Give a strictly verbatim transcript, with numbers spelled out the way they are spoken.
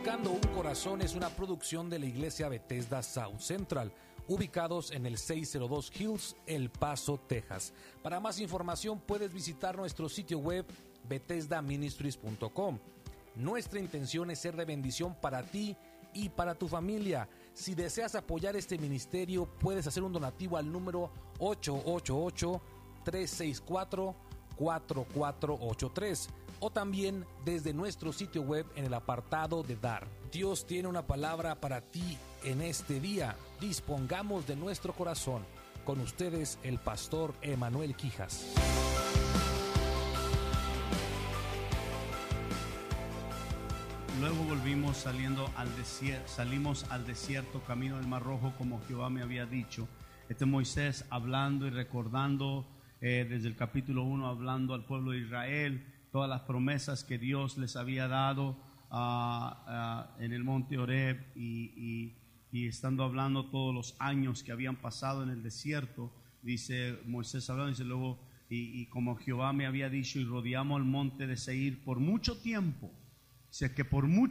Buscando un Corazón es una producción de la Iglesia Bethesda South Central, ubicados en el seiscientos dos Hills, El Paso, Texas. Para más información puedes visitar nuestro sitio web bethesda ministries punto com. Nuestra intención es ser de bendición para ti y para tu familia. Si deseas apoyar este ministerio, puedes hacer un donativo al número ocho ocho ocho, tres seis cuatro, cuatro cuatro ocho tres o también desde nuestro sitio web en el apartado de Dar. Dios tiene una palabra para ti en este día. Dispongamos de nuestro corazón. Con ustedes, el pastor Emanuel Quijas. Luego volvimos saliendo al desierto, salimos al desierto, camino del Mar Rojo, como Jehová me había dicho. Este Moisés hablando y recordando eh, desde el capítulo uno, hablando al pueblo de Israel, todas las promesas que Dios les había dado uh, uh, en el monte Horeb y, y, y estando hablando todos los años que habían pasado en el desierto. Dice Moisés hablando, dice luego, y, y como Jehová me había dicho, y rodeamos el monte de Seir por mucho tiempo. Dice que por mucho